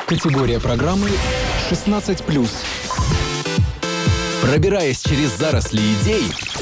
Категория программы 16+. Пробираясь через заросли идей,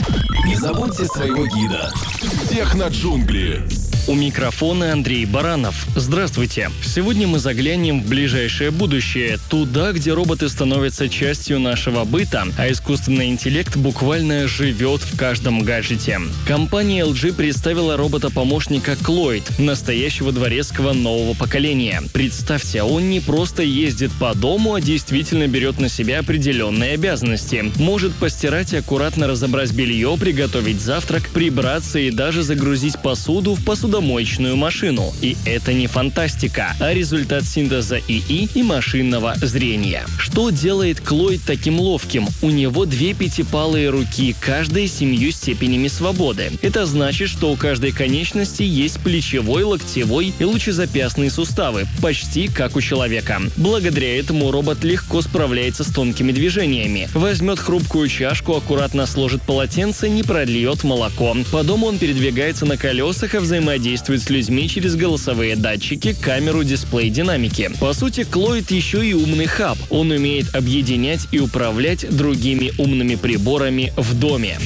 не забудьте своего гида. Техноджунгли. У микрофона Андрей Баранов. Здравствуйте. Сегодня мы заглянем в ближайшее будущее, туда, где роботы становятся частью нашего быта, а искусственный интеллект буквально живет в каждом гаджете. Компания LG представила робота-помощника Cloyd, настоящего дворецкого нового поколения. Представьте, он не просто ездит по дому, а действительно берет на себя определенные обязанности. Может постирать и аккуратно разобрать белье, приготовить завтрак, прибраться и даже загрузить посуду в посудомоечную машину. И это не фантастика, а результат синтеза ИИ и машинного зрения. Что делает Cloyd таким ловким? У него 2 пятипалые руки, каждая с 7 степенями свободы. Это значит, что у каждой конечности есть плечевой, локтевой и лучезапястные суставы, почти как у человека. Благодаря этому робот легко справляется с тонкими движениями. Возьмет хрупкую чашку, аккуратно сложит полотенце, не прольет молоко. По дому он передвигается на колесах, а взаимодействует с людьми через голосовые датчики, камеру, дисплей, динамики. По сути, Cloyd еще и умный хаб. Он умеет объединять и управлять другими умными приборами в доме.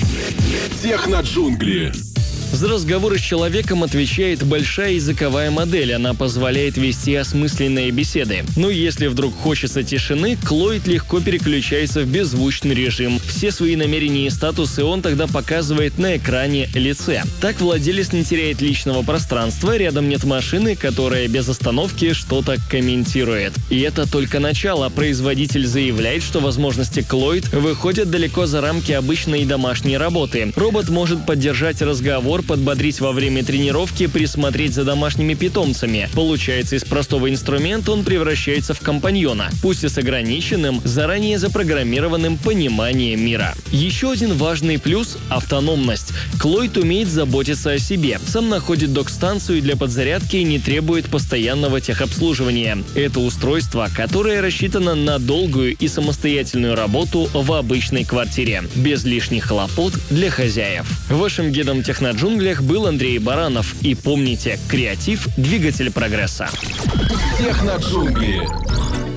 Техноджунгли. За разговоры с человеком отвечает большая языковая модель, она позволяет вести осмысленные беседы. Но если вдруг хочется тишины, Cloyd легко переключается в беззвучный режим. Все свои намерения и статусы он тогда показывает на экране лице. Так владелец не теряет личного пространства, рядом нет машины, которая без остановки что-то комментирует. И это только начало. Производитель заявляет, что возможности Cloyd выходят далеко за рамки обычной домашней работы. Робот может поддержать разговор, подбодрить во время тренировки, присмотреть за домашними питомцами. Получается, из простого инструмента он превращается в компаньона, пусть и с ограниченным, заранее запрограммированным пониманием мира. Еще один важный плюс – автономность. Cloyd умеет заботиться о себе. Сам находит док-станцию для подзарядки и не требует постоянного техобслуживания. Это устройство, которое рассчитано на долгую и самостоятельную работу в обычной квартире, без лишних хлопот для хозяев. Вашим гидом Техноджунглях был Андрей Баранов. И помните, креатив – двигатель прогресса. Техноджунгли.